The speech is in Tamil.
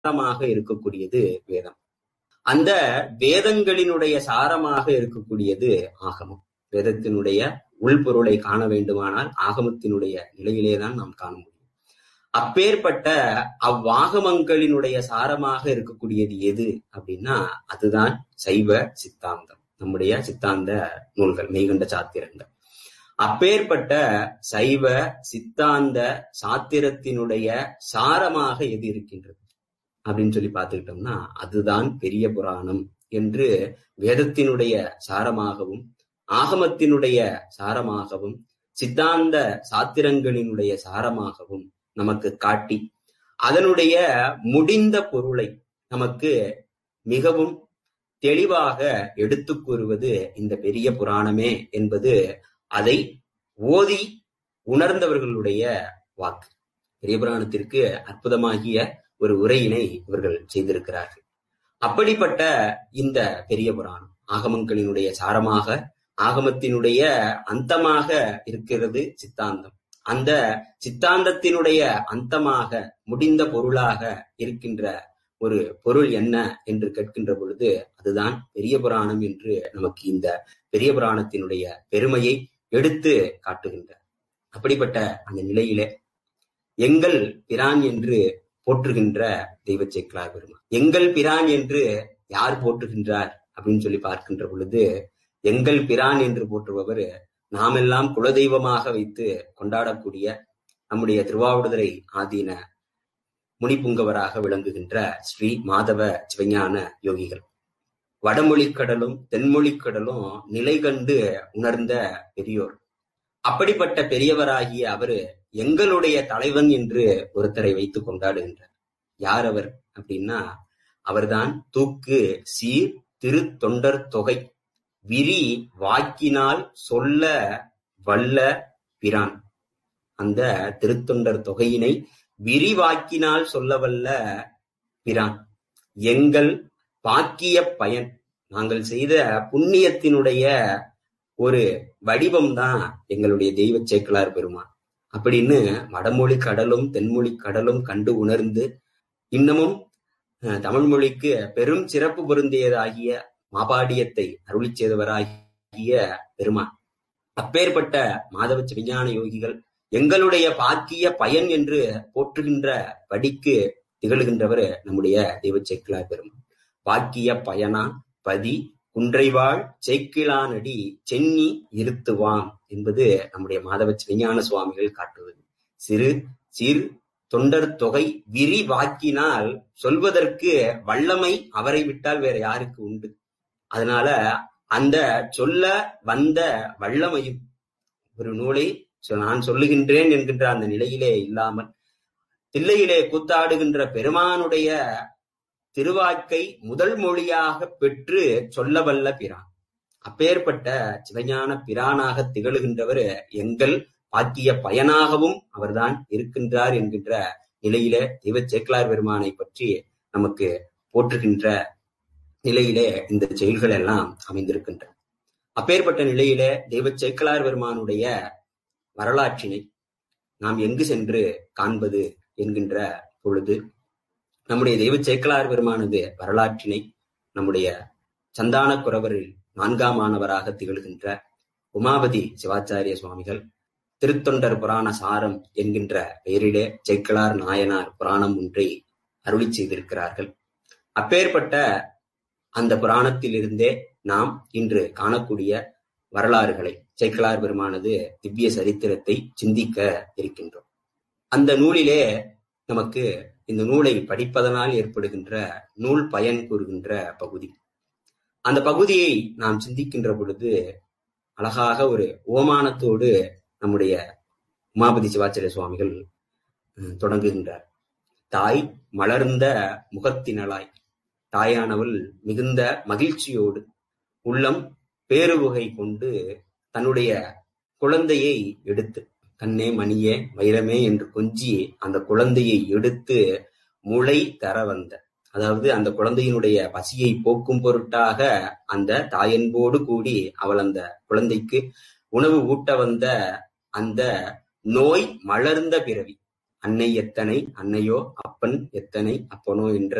சாரமாக இருக்கக்கூடியது வேதம். அந்த வேதங்களினுடைய சாரமாக இருக்கக்கூடியது ஆகமம். வேதத்தினுடைய உள்பொருளை காண வேண்டுமானால் ஆகமத்தினுடைய நிலையிலேதான் நாம் காண முடியும். அப்பேற்பட்ட அவ்வாகமங்களினுடைய சாரமாக இருக்கக்கூடியது எது அப்படின்னா அதுதான் சைவ சித்தாந்தம், நம்முடைய சித்தாந்த நூல்கள், மெய்கண்ட சாத்திரங்கள். அப்பேற்பட்ட சைவ சித்தாந்த சாத்திரத்தினுடைய சாரமாக எது இருக்கின்றது அப்படின்னு சொல்லி பார்த்துக்கிட்டோம்னா அதுதான் பெரிய புராணம் என்று வேதத்தினுடைய சாரமாகவும் ஆகமத்தினுடைய சாரமாகவும் சித்தாந்த சாத்திரங்களினுடைய சாரமாகவும் நமக்கு காட்டி அதனுடைய முடிந்த பொருளை நமக்கு மிகவும் தெளிவாக எடுத்துக் கூறுவது இந்த பெரிய புராணமே என்பது அதை ஓதி உணர்ந்தவர்களுடைய வாக்கு. பெரிய புராணத்திற்கு அற்புதமாகிய ஒரு உரையினை இவர்கள் செய்திருக்கிறார்கள். அப்படிப்பட்ட இந்த பெரிய புராணம் ஆகமங்களினுடைய சாரமாக ஆகமத்தினுடைய அந்தமாக இருக்கிறது சித்தாந்தம். அந்த சித்தாந்தத்தினுடைய அந்தமாக முடிந்த பொருளாக இருக்கின்ற ஒரு பொருள் என்ன என்று கேட்கின்ற பொழுது அதுதான் பெரிய புராணம் என்று நமக்கு இந்த பெரிய புராணத்தினுடைய பெருமையை எடுத்து காட்டுகின்றார். அப்படிப்பட்ட அந்த நிலையிலே எங்கள் பிரான் என்று போற்றுகின்ற தெய்வ சேக்கிழார் பெருமான், எங்கள் பிரான் என்று யார் போற்றுகின்றார் அப்படின்னு சொல்லி பார்க்கின்ற பொழுது எங்கள் பிரான் என்று போற்றுபவர் நாமெல்லாம் குலதெய்வமாக வைத்து கொண்டாடக்கூடிய நம்முடைய திருவாவடுதுறை ஆதீன முனிப்புங்கவராக விளங்குகின்ற ஸ்ரீ மாதவ சிவஞான யோகிகள். வடமொழிக்கடலும் தென்மொழிக்கடலும் நிலை கண்டு உணர்ந்த பெரியோர். அப்படிப்பட்ட பெரியவராகிய அவரு எங்களுடைய தலைவன் என்று ஒருத்தரை வைத்து கொண்டாடுகின்றார். யார் அவர் அப்படின்னா அவர்தான் தூக்கு சீர் திரு தொண்டர் தொகை விரி வாக்கினால் சொல்ல வல்ல பிரான். அந்த திருத்தொண்டர் தொகையினை விரிவாக்கினால் சொல்ல வல்ல பிரான். எங்கள் பாக்கிய பயன், நாங்கள் செய்த புண்ணியத்தினுடைய ஒரு வடிவம்தான் எங்களுடைய தெய்வ சேக்கிழார் பெருமான் அப்படின்னு வடமொழி கடலும் தென்மொழி கடலும் கண்டு உணர்ந்து இன்னமும் தமிழ் மொழிக்கு பெரும் சிறப்பு பொருந்தியதாகிய மாபாடியத்தை அருளி செய்தவராகிய பெருமான். அப்பேற்பட்ட மாதவ சிவஞான யோகிகள் எங்களுடைய பாக்கிய பயன் என்று போற்றுகின்ற படிக்கு திகழ்கின்றவர் நம்முடைய தெய்வ சேக்கிழார் பெருமான். பாக்கிய பயனா பதி குன்றைவாள் சேக்கிழானடி சென்னி இருத்துவாம் என்பது நம்முடைய மாதவ சிவஞான சுவாமிகள் காட்டுவது. சிறு சீர் தொண்டர் தொகை விரி வாக்கினால் சொல்வதற்கு வல்லமை அவரை விட்டால் வேற யாருக்கு உண்டு? அதனால அந்த சொல்ல வந்த வல்லமையும் ஒரு நூலை நான் சொல்லுகின்றேன் என்கின்ற அந்த நிலையிலே இல்லாமல் தில்லையிலே கூத்தாடுகின்ற பெருமானுடைய திருவாக்கை முதல் மொழியாக பெற்று சொல்ல வல்ல பிரான். அப்பேற்பட்ட சிவஞான பிரானாக திகழ்கின்றவர் எங்கள் பாக்கிய பயனாகவும் அவர்தான் இருக்கின்றார் என்கின்ற நிலையிலே தெய்வ சேக்கிழார் பெருமானை பற்றி நமக்கு போற்றுகின்ற நிலையிலே இந்த செயல்கள் எல்லாம் அமைந்திருக்கின்றன. அப்பேற்பட்ட நிலையிலே தெய்வ சேக்கிழார் பெருமானுடைய வரலாற்றினை நாம் எங்கு சென்று காண்பது என்கின்ற பொழுது நம்முடைய தெய்வ சேக்கிழார் பெருமானது வரலாற்றினை நம்முடைய சந்தான குரவரில் 4ஆம் ஆனவராக திகழ்கின்ற உமாபதி சிவாச்சாரிய சுவாமிகள் திருத்தொண்டர் புராண சாரம் என்கின்ற பெயரிலே சேக்கிழார் நாயனார் புராணம் ஒன்றை அருளி செய்திருக்கிறார்கள். அப்பேற்பட்ட அந்த புராணத்திலிருந்தே நாம் இன்று காணக்கூடிய வரலாறுகளை சேக்கிழார் பெருமானது திவ்ய சரித்திரத்தை சிந்திக்க இருக்கின்றோம். அந்த நூலிலே நமக்கு இந்த நூலை படிப்பதனால் ஏற்படுகின்ற நூல் பயன் கூறுகின்ற பகுதி, அந்த பகுதியை நாம் சிந்திக்கின்ற பொழுது அழகாக ஒரு ஓமானத்தோடு நம்முடைய உமாபதி சிவாச்சாரிய சுவாமிகள் தொடங்குகின்றார். தாய் மலர்ந்த முகத்தினளாய், தாயானவள் மிகுந்த மகிழ்ச்சியோடு உள்ளம் பேருவகை கொண்டு தன்னுடைய குழந்தையை எடுத்து, கண்ணே மணியே வைரமே என்று கொஞ்சி அந்த குழந்தையை எடுத்து முளை தர வந்த, அதாவது அந்த குழந்தையினுடைய பசியை போக்கும் பொருட்டாக அந்த தாயன்போடு கூடி அவள் அந்த குழந்தைக்கு உணவு ஊட்ட வந்த அந்த நோய் மலர்ந்த பிறவி, அன்னை எத்தனை அன்னையோ அப்பன் எத்தனை அப்பனோ என்ற